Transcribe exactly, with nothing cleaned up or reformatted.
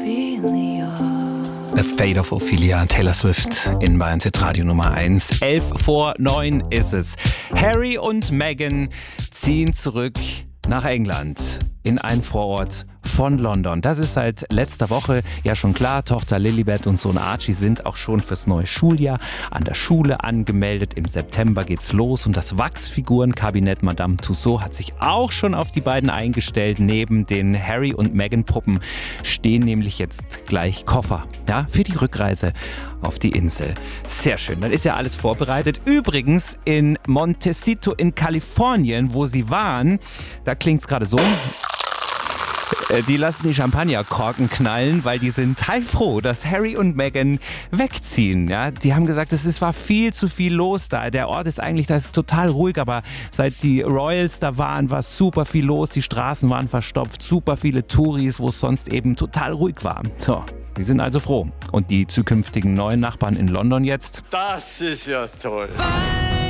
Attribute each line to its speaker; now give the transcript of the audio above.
Speaker 1: The Fate of Ophelia, Taylor Swift in Bayern Hit Radio Nummer eins. Elf vor neun ist es. Harry und Meghan ziehen zurück nach England in einen Vorort von London. Das ist seit letzter Woche ja schon klar. Tochter Lilibet und Sohn Archie sind auch schon fürs neue Schuljahr an der Schule angemeldet. Im September geht's los und das Wachsfigurenkabinett Madame Tussauds hat sich auch schon auf die beiden eingestellt. Neben den Harry- und Meghan-Puppen stehen nämlich jetzt gleich Koffer, ja, für die Rückreise auf die Insel. Sehr schön, dann ist ja alles vorbereitet. Übrigens in Montecito in Kalifornien, wo sie waren, da klingt's gerade so. Die lassen die Champagnerkorken knallen, weil die sind heilfroh, dass Harry und Meghan wegziehen. Ja, die haben gesagt, es war viel zu viel los da. Der Ort ist eigentlich, das ist total ruhig, aber seit die Royals da waren, war super viel los. Die Straßen waren verstopft, super viele Touris, wo es sonst eben total ruhig war. So, die sind also froh. Und die zukünftigen neuen Nachbarn in London jetzt?
Speaker 2: Das ist ja toll.